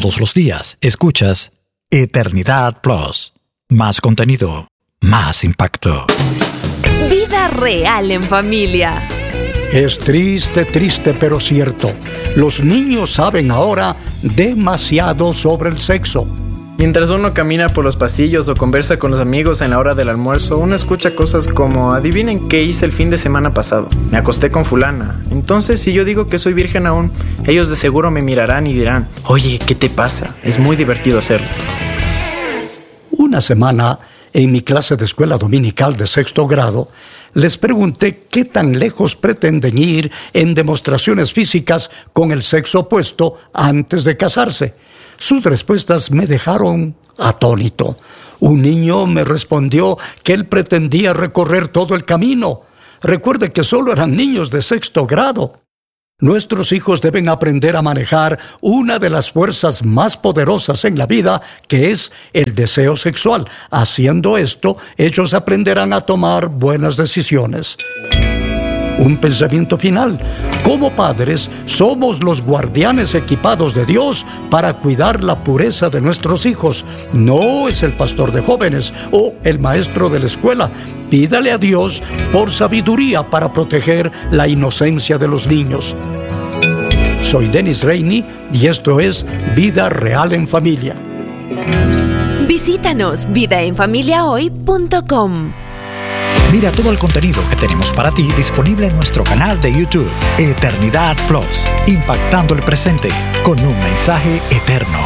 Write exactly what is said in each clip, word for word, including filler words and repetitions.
todos los días escuchas Eternidad Plus. Más contenido, más impacto. Vida real en familia. Es triste, triste, pero cierto. Los niños saben ahora demasiado sobre el sexo. Mientras uno camina por los pasillos o conversa con los amigos en la hora del almuerzo, uno escucha cosas como: adivinen qué hice el fin de semana pasado, me acosté con fulana. Entonces, si yo digo que soy virgen aún, ellos de seguro me mirarán y dirán: oye, ¿qué te pasa? Es muy divertido hacerlo. Una semana, en mi clase de escuela dominical de sexto grado, les pregunté qué tan lejos pretenden ir en demostraciones físicas con el sexo opuesto antes de casarse. Sus respuestas me dejaron atónito. Un niño me respondió que él pretendía recorrer todo el camino. Recuerde que solo eran niños de sexto grado. Nuestros hijos deben aprender a manejar una de las fuerzas más poderosas en la vida, que es el deseo sexual. Haciendo esto, ellos aprenderán a tomar buenas decisiones. Un pensamiento final. Como padres, somos los guardianes equipados de Dios para cuidar la pureza de nuestros hijos. No es el pastor de jóvenes o el maestro de la escuela. Pídale a Dios por sabiduría para proteger la inocencia de los niños. Soy Dennis Rainey y esto es Vida Real en Familia. Visítanos vida en familia hoy punto com. Mira todo el contenido que tenemos para ti disponible en nuestro canal de YouTube, Eternidad Plus, impactando el presente con un mensaje eterno.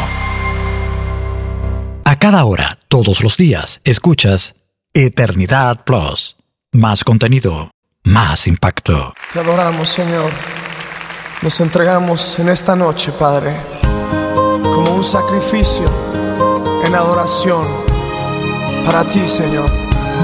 A cada hora, todos los días, escuchas Eternidad Plus. Más contenido, más impacto. Te adoramos, Señor. Nos entregamos en esta noche, Padre, como un sacrificio en adoración para ti, Señor.